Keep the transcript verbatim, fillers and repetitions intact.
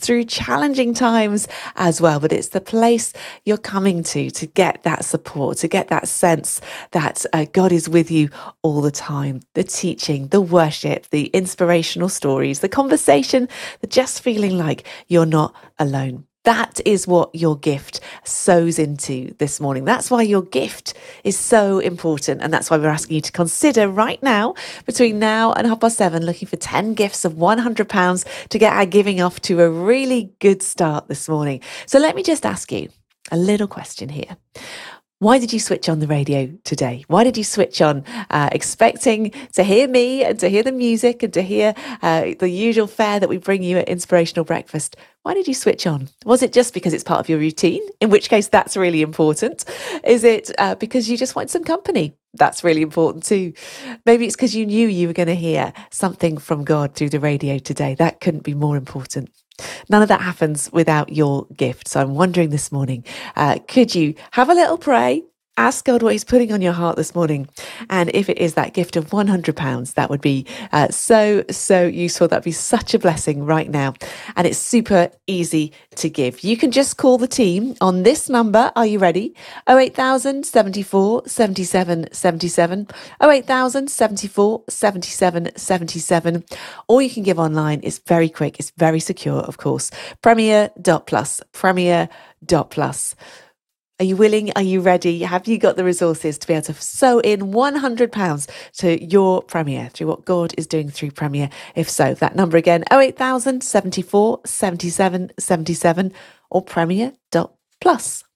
through challenging times as well. But it's the place you're coming to to get that support, to get that sense that uh, God is with you all the time. The teaching, the worship, the inspirational stories, the conversation, the just feeling like you're not alone. That is what your gift sows into this morning. That's why your gift is so important. And that's why we're asking you to consider right now, between now and half past seven, looking for ten gifts of one hundred pounds to get our giving off to a really good start this morning. So let me just ask you a little question here. Why did you switch on the radio today? Why did you switch on uh, expecting to hear me and to hear the music and to hear uh, the usual fare that we bring you at Inspirational Breakfast? Why did you switch on? Was it just because it's part of your routine? In which case, that's really important. Is it uh, because you just want some company? That's really important too. Maybe it's because you knew you were going to hear something from God through the radio today. That couldn't be more important. None of that happens without your gift. So I'm wondering this morning, uh, could you have a little pray? Ask God what he's putting on your heart this morning. And if it is that gift of one hundred pounds, that would be uh, so, so useful. That'd be such a blessing right now. And it's super easy to give. You can just call the team on this number. Are you ready? oh eight thousand, seventy-four, seventy-seven, seventy-seven, oh eight thousand, seventy-four, seventy-seven, seventy-seven. Or you can give online. It's very quick. It's very secure, of course. Premier dot plus, premier dot plus. Are you willing? Are you ready? Have you got the resources to be able to sow in one hundred pounds to your Premier through what God is doing through Premier? If so, that number again, oh eight thousand, seventy-four, seventy-seven, seventy-seven or premier dot plus.